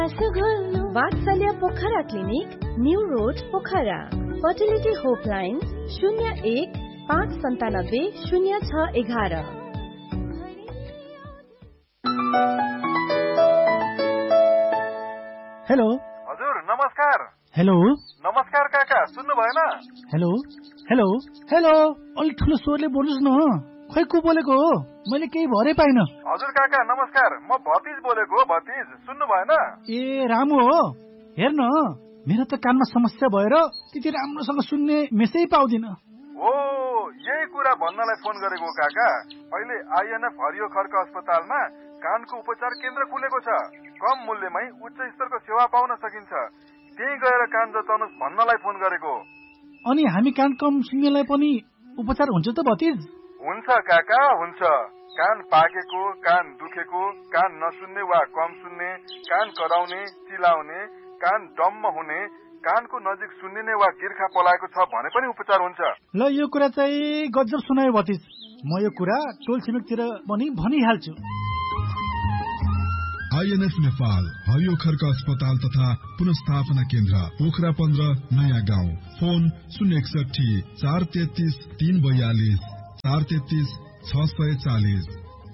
वात्सल्य Pokhara clinic, new road Pokhara. Fertility होपलाइन 01-597-0611। Hello हजुर, नमस्कार। हेलो नमस्कार काका, सुन्नु भएन? हेलो हेलो हेलो, अलि ठुलो स्वरले बोल्नुस् न। खै को बोलेको हो? मैले केही भरे पाइन। हजुर काका नमस्कार, म भतिज बोलेको हो। भतिज, सुन्नु भएन? ए रामु हो। हेर्न, मेरो त कानमा समस्या भएर त्यति राम्रोसँग सुन्ने मेसै पाउँदिन। ओ, यही कुरा भन्नलाई फोन गरेको काका। अहिले आइएनएफ हरियो खर्क अस्पतालमा कानको उपचार केन्द्र खुलेको छ। कम मूल्यमै उच्च स्तरको सेवा पाउन सकिन्छ। त्यही गएर कान जचाउनुस् भन्नलाई फोन गरेको। अनि हामी कान कम सुन्नेलाई पनि उपचार हुन्छ त भतिज? हुन्छ काका, हुन्छ। कान पाकेको, कान दुखेको, कान नसुन्ने वा कम सुन्ने, कान कराउने, चिलाउने, कान डम्म हुने, कानको नजिक सुन्निने वा गिर्खा पलाएको छ भने पनि उपचार हुन्छ। ल, यो कुरा चाहिँ गजब सुनायो भतिज। म यो कुरा टोल छिमेकतिर पनि भनिहाल्छु। आइएनएफ नेपाल हरियो खर्क अस्पताल तथा पुनर्स्थापना केन्द्र पोखरा 15 नयाँ गाउँ। फोन 061 433 342 433 640।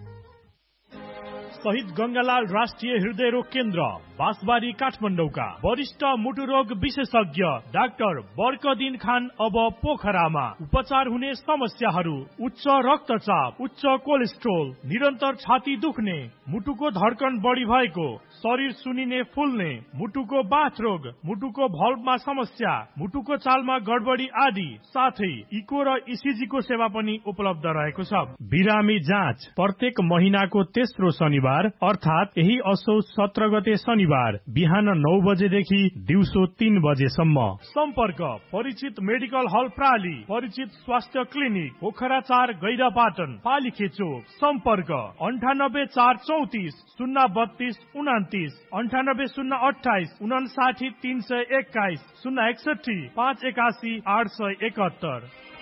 शहीद गंगालाल राष्ट्रिय हृदय रोग केन्द्र बाँसबारी काठमाडौँका वरिष्ठ मुटु रोग विशेषज्ञ डाक्टर बर्कदिन खान अब पोखरामा। उपचार हुने समस्याहरू उच्च रक्तचाप, उच्च कोलेस्ट्रोल, निरन्तर छाती दुख्ने, मुटुको धड्कन बढी भएको, शरीर सुनिने फुल्ने, मुटुको बाथ रोग, मुटुको भल्भमा समस्या, मुटुको चालमा गडबडी आदि, साथै इको र इसिजीको सेवा पनि उपलब्ध रहेको छ। बिरामी जाँच प्रत्येक महिनाको तेस्रो शनिबार अर्थात यही असोज 17 गते शनिबार बिहान 9 बजेदेखि दिउँसो 3 बजेसम्म। सम्पर्क परिचित मेडिकल हल प्राली, परिचित स्वास्थ्य क्लिनिक पोखरा 4 गैरापाटन पालिखे चोक। सम्पर्क 98 434 032 29, 98 028 321, 061 581 871।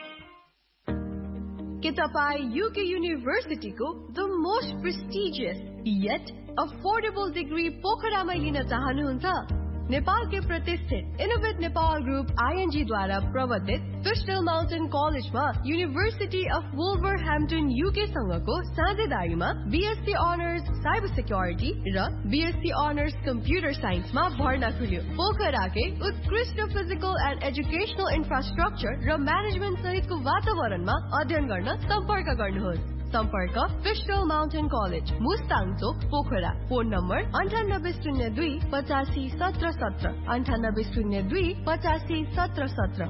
के तपाईँ UK युनिभर्सिटीको the most prestigious yet affordable degree पोखरामा लिन चाहनुहुन्छ? नेपालकै प्रतिष्ठित इनोभेट नेपाल ग्रुप आईएनजी द्वारा प्रवर्तित फिस्टल माउन्टेन कलेजमा university of वुल्भरह्याम्पटन UK सँगको साझेदारीमा BSc honours cyber security र बीएससी अनर्स कम्प्युटर साइन्समा भर्ना खुल्यो। पोखराकै उत्कृष्ट फिजिकल एन्ड एजुकेशनल इन्फ्रास्ट्रक्चर र म्यानेजमेन्ट सहितको वातावरणमा अध्ययन गर्न सम्पर्क गर्नुहोस्। सम्पर्क फिस्टल माउन्टेन कलेज, मुस्ताङ चोक, पोखरा। Phone number 9802 85 17 17, 9802 85 17 17।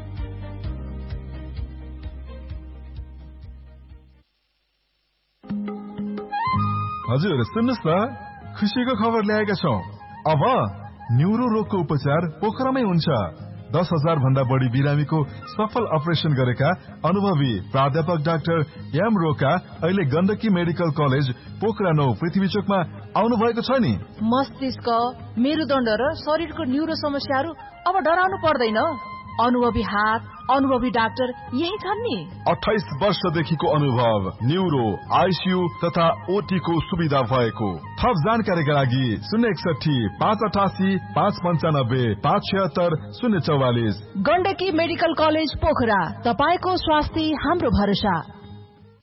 हजुर सुन्नुहोस् न, खुसीको खबर ल्याएका छौँ। अब न्युरो रोगको उपचार पोखरामै हुन्छ। 10,000 भन्दा बढी बिरामीको सफल अपरेसन गरेका अनुभवी प्राध्यापक डाक्टर एम रोका अहिले गण्डकी मेडिकल कलेज पोखरा 9 पृथ्वी चोकमा आउनु भएको छ नि। मस्तिष्क, मेरुदण्ड र शरीरको न्युरो समस्याहरू अब डराउनु पर्दैन। अनुभवी हात, अनुभवी डाक्टर यही छन् नि। 28 वर्षदेखिको अनुभव, न्युरो, आइसियु तथा ओटी को सुविधा भएको। थप जानकारीका लागि 061 588 595 576 044। गण्डकी मेडिकल कलेज पोखरा, तपाईको स्वास्थ्य हाम्रो भरोसा।